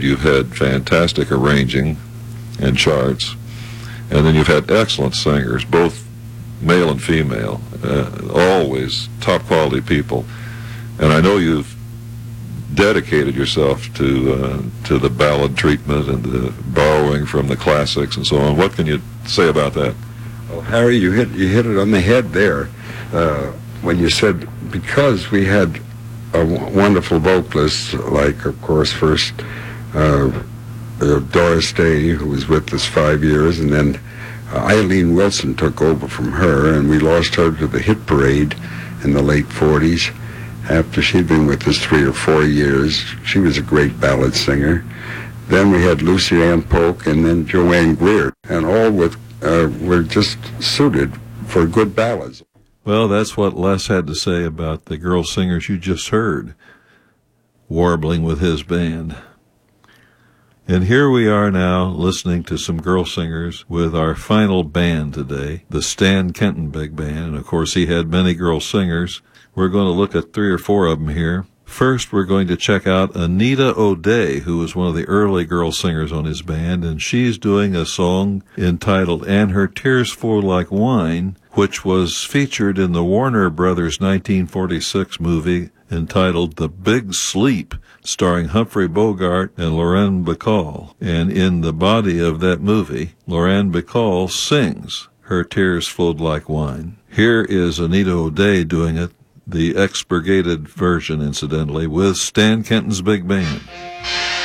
record, you've had fantastic arranging and charts, and then you've had excellent singers, both male and female, always top quality people. And I know you've dedicated yourself to the ballad treatment and the borrowing from the classics and so on. What can you say about that? Well, Harry, you hit it on the head there when you said, because we had a wonderful vocalist, like, of course, first Doris Day, who was with us 5 years, and then Eileen Wilson took over from her, and we lost her to the hit parade in the late 40s. After she'd been with us 3 or 4 years, she was a great ballad singer. Then we had Lucy Ann Polk and then Joanne Greer, and all were just suited for good ballads. Well, that's what Les had to say about the girl singers you just heard, warbling with his band. And here we are now listening to some girl singers with our final band today, the Stan Kenton Big Band. And of course, he had many girl singers. We're going to look at 3 or 4 of them here. First, we're going to check out Anita O'Day, who was one of the early girl singers on his band, and she's doing a song entitled "And Her Tears Flow Like Wine," which was featured in the Warner Brothers 1946 movie entitled The Big Sleep, starring Humphrey Bogart and Lauren Bacall. And in the body of that movie, Lauren Bacall sings "Her Tears Flowed Like Wine." Here is Anita O'Day doing it, the expurgated version, incidentally, with Stan Kenton's big band.